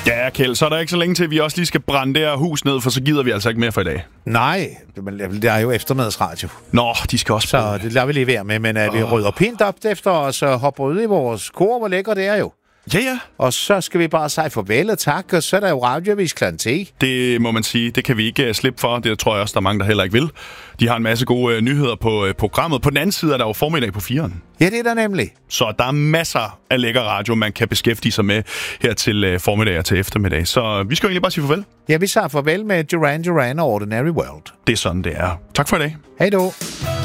Ja, Kjeld, så er der ikke så længe til, at vi også lige skal brænde det her hus ned, for så gider vi altså ikke mere for i dag. Nej, det er jo eftermiddagsradio. Nå, de skal også... Så det lader vi lige være med, men vi rydder pint op efter os og hopper ud i vores kor, hvor lækker det er jo. Ja. Og så skal vi bare sige farvel og tak, og så er der jo radioavis kl. 10. Det må man sige. Det kan vi ikke slippe for. Det tror jeg også, der er mange, der heller ikke vil. De har en masse gode nyheder på programmet. På den anden side er der jo formiddag på 4'eren. Ja, det er der nemlig. Så der er masser af lækker radio, man kan beskæftige sig med her til formiddag og til eftermiddag. Så vi skal jo egentlig bare sige farvel. Ja, vi siger farvel med Duran Duran og Ordinary World. Det er sådan, det er. Tak for i dag. Hej då.